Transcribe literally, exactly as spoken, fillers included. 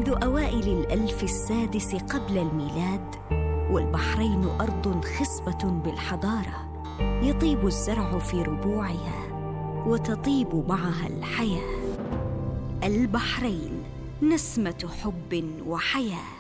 منذ أوائل الألف السادس قبل الميلاد، والبحرين أرض خصبة بالحضارة، يطيب الزرع في ربوعها وتطيب معها الحياة. البحرين نسمة حب وحياة.